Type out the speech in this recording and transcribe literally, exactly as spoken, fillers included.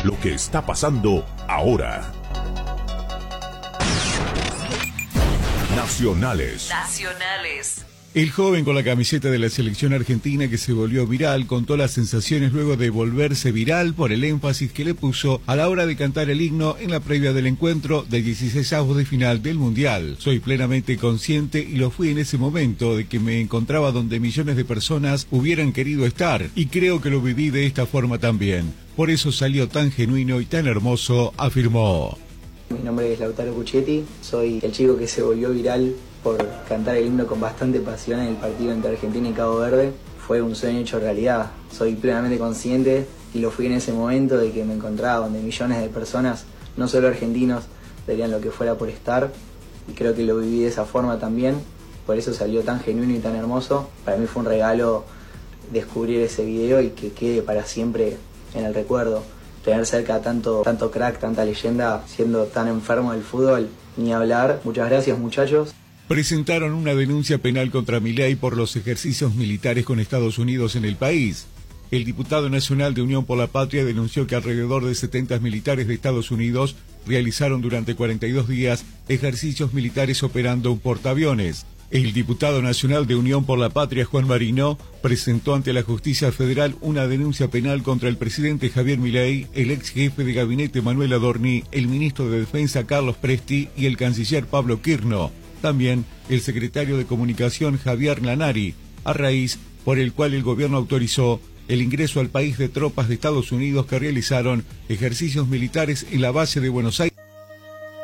lo que está pasando ahora. Nacionales. Nacionales. El joven con la camiseta de la selección argentina que se volvió viral contó las sensaciones luego de volverse viral por el énfasis que le puso a la hora de cantar el himno en la previa del encuentro de dieciseisavos de final del Mundial. Soy plenamente consciente, y lo fui en ese momento, de que me encontraba donde millones de personas hubieran querido estar, y creo que lo viví de esta forma también. Por eso salió tan genuino y tan hermoso, afirmó. Mi nombre es Lautaro Cuchetti, soy el chico que se volvió viral por cantar el himno con bastante pasión en el partido entre Argentina y Cabo Verde. Fue un sueño hecho realidad. Soy plenamente consciente, y lo fui en ese momento, de que me encontraba donde millones de personas, no solo argentinos, darían lo que fuera por estar, y creo que lo viví de esa forma también. Por eso salió tan genuino y tan hermoso. Para mí fue un regalo descubrir ese video y que quede para siempre en el recuerdo. Tener cerca a tanto, tanto crack, tanta leyenda, siendo tan enfermo del fútbol, ni hablar. Muchas gracias, muchachos. Presentaron una denuncia penal contra Milei por los ejercicios militares con Estados Unidos en el país. El diputado nacional de Unión por la Patria denunció que alrededor de setenta militares de Estados Unidos realizaron durante cuarenta y dos días ejercicios militares operando un portaaviones. El diputado nacional de Unión por la Patria, Juan Marino, presentó ante la Justicia Federal una denuncia penal contra el presidente Javier Milei, el ex jefe de gabinete Manuel Adorni, el ministro de Defensa Carlos Presti y el canciller Pablo Quirno. También el secretario de Comunicación Javier Lanari, a raíz por el cual el gobierno autorizó el ingreso al país de tropas de Estados Unidos que realizaron ejercicios militares en la base de Buenos Aires.